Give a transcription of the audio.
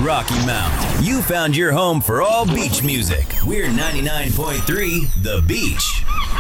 Rocky Mount. You found your home for all beach music. We're 99.3 The Beach.